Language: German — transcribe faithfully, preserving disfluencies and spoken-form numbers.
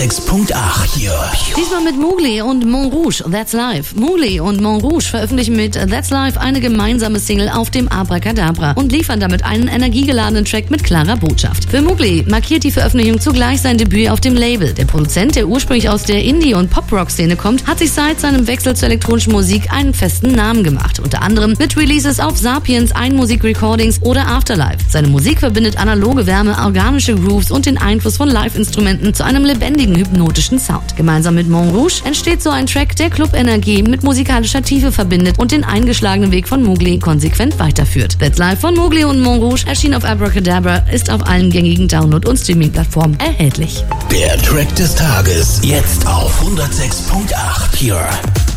sechs Punkt acht hier. Diesmal mit Mowgli und Montrouge, That's Life. Mowgli und Montrouge veröffentlichen mit That's Life eine gemeinsame Single auf dem Abracadabra und liefern damit einen energiegeladenen Track mit klarer Botschaft. Für Mowgli markiert die Veröffentlichung zugleich sein Debüt auf dem Label. Der Produzent, der ursprünglich aus der Indie- und Pop-Rock-Szene kommt, hat sich seit seinem Wechsel zur elektronischen Musik einen festen Namen gemacht. Unter anderem mit Releases auf Sapiens, Einmusik Recordings oder Afterlife. Seine Musik verbindet analoge Wärme, organische Grooves und den Einfluss von Live-Instrumenten zu einem lebendigen, hypnotischen Sound. Gemeinsam mit Montrouge entsteht so ein Track, der Club-Energie mit musikalischer Tiefe verbindet und den eingeschlagenen Weg von Mowgli konsequent weiterführt. That's Life von Mowgli und Montrouge erschien auf Abracadabra, ist auf allen gängigen Download- und Streaming-Plattformen erhältlich. Der Track des Tages jetzt auf hundertsechs Punkt acht Pure.